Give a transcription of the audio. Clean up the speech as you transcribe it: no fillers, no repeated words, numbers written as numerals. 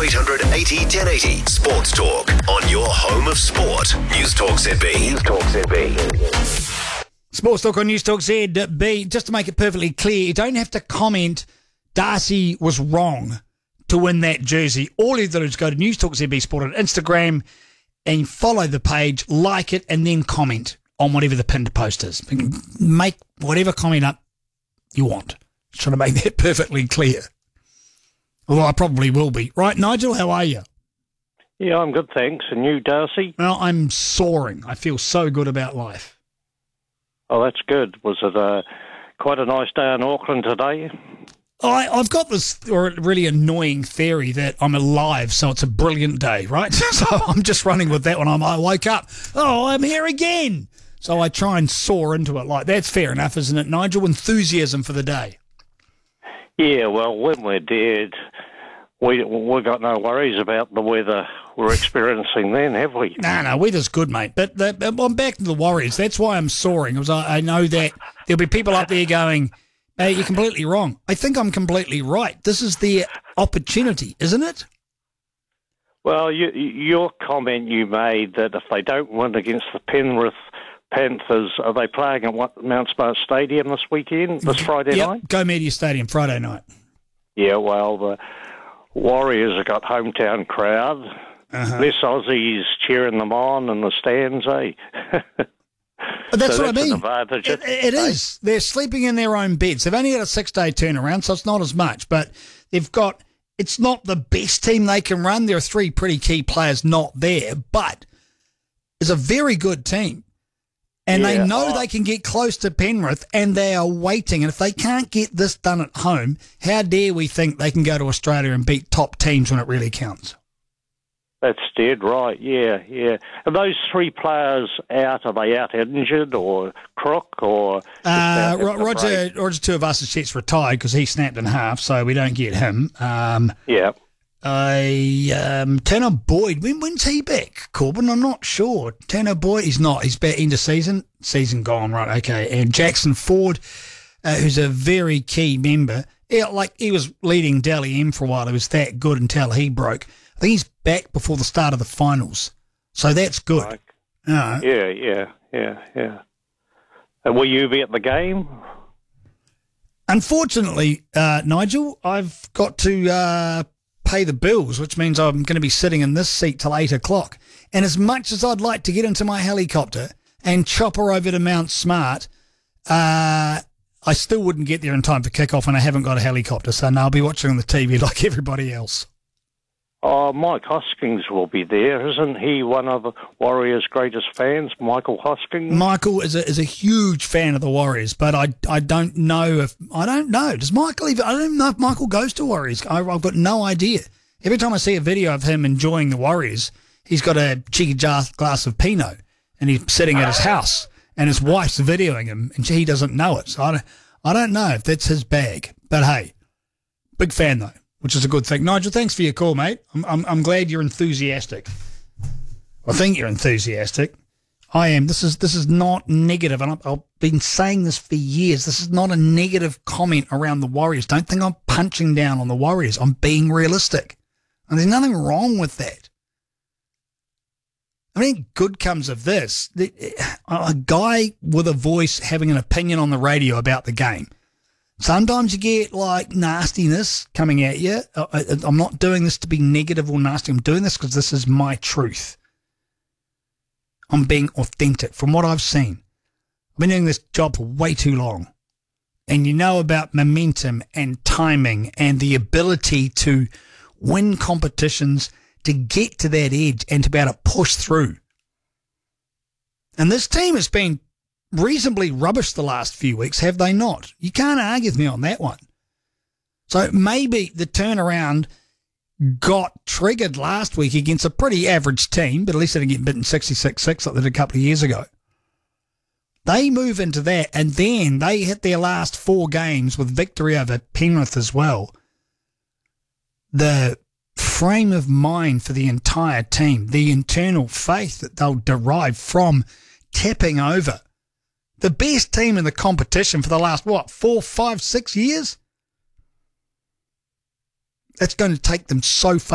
0800 80 1080 Sports Talk on your home of sport. News Talk ZB. News Talk ZB. Sports Talk on News Talk ZB. Just to make it perfectly clear, you don't have to comment Darcy was wrong to win that jersey. All you do is go to News Talk ZB Sport on Instagram and follow the page, like it, and then comment on whatever the pinned post is. Make whatever comment up you want. Just trying to make that perfectly clear. Although I probably will be. Right, Nigel, how are you? Yeah, I'm good, thanks. And you, Darcy? Well, I'm soaring. I feel so good about life. Oh, that's good. Was it quite a nice day in Auckland today? I've got this really annoying theory that I'm alive, so it's a brilliant day, right? So I'm just running with that when I wake up. Oh, I'm here again. So I try and soar into it. Like, that's fair enough, isn't it, Nigel? Enthusiasm for the day. Yeah, well, when we're dead, we've got no worries about the weather we're experiencing then, have we? No, weather's good, mate. But I'm back to the Warriors. That's why I'm soaring, because I know that there'll be people up there going, hey, you're completely wrong. I think I'm completely right. This is their opportunity, isn't it? Well, your comment you made that if they don't win against the Penrith Panthers, are they playing at Mount Smart Stadium this weekend, this Friday night? Go Media Stadium, Friday night. Yeah, well, the Warriors have got hometown crowd. Less Aussies cheering them on in the stands, eh? But that's what I mean. It is. They're sleeping in their own beds. They've only got a 6-day turnaround, so it's not as much. But it's not the best team they can run. There are 3 pretty key players not there, but it's a very good team. And they know they can get close to Penrith, and they are waiting. And if they can't get this done at home, how dare we think they can go to Australia and beat top teams when it really counts? That's dead right, yeah. Are those 3 players out? Are they out injured or crook or... Roger Tuivasa-Shett's retired because he snapped in half, so we don't get him. Yeah. Tanner Boyd, when's he back, Corbin? I'm not sure. Tanner Boyd, he's not. He's back end of season. Season gone, right, okay. And Jackson Ford, who's a very key member. Yeah, like he was leading Dally M for a while. He was that good until he broke. I think he's back before the start of the finals. So that's good. Yeah. And will you be at the game? Unfortunately, Nigel, I've got to pay the bills, which means I'm going to be sitting in this seat till 8 o'clock. And as much as I'd like to get into my helicopter and chopper over to Mount Smart, I still wouldn't get there in time for kickoff, and I haven't got a helicopter. So now I'll be watching on the TV like everybody else. Oh, Mike Hoskins will be there. Isn't he one of the Warriors' greatest fans, Michael Hoskins? Michael is a huge fan of the Warriors, but I don't know. Does Michael even... I don't know if Michael goes to Warriors. I've got no idea. Every time I see a video of him enjoying the Warriors, he's got a cheeky glass of Pinot, and he's sitting at his house, and his wife's videoing him, and he doesn't know it. So I don't know if that's his bag. But hey, big fan though, which is a good thing. Nigel, thanks for your call, mate. I'm glad you're enthusiastic. I think you're enthusiastic. I am. This is not negative, and I've been saying this for years. This is not a negative comment around the Warriors. Don't think I'm punching down on the Warriors. I'm being realistic. And there's nothing wrong with that. I think good comes of this. A guy with a voice having an opinion on the radio about the game. Sometimes you get like nastiness coming at you. I'm not doing this to be negative or nasty. I'm doing this because this is my truth. I'm being authentic from what I've seen. I've been doing this job for way too long. And you know about momentum and timing and the ability to win competitions, to get to that edge and to be able to push through. And this team has been reasonably rubbish the last few weeks, have they not? You can't argue with me on that one. So maybe the turnaround got triggered last week against a pretty average team, but at least they didn't get bitten 66-6 like they did a couple of years ago. They move into that, and then they hit their last 4 games with victory over Penrith as well. The frame of mind for the entire team, the internal faith that they'll derive from tipping over the best team in the competition for the last, 4, 5, 6 years? It's going to take them so far.